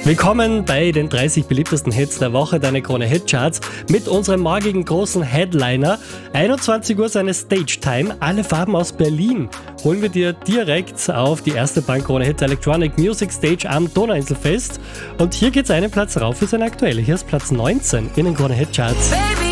Willkommen bei den 30 beliebtesten Hits der Woche, deine Krone Hitcharts, mit unserem morgigen großen Headliner. 21 Uhr seine Stage Time, alle Farben aus Berlin. Holen wir dir direkt auf die erste Bank Krone Hit Electronic Music Stage am Donauinselfest. Und hier geht's einen Platz rauf für seine aktuelle. Hier ist Platz 19 in den Krone Hitcharts. Baby.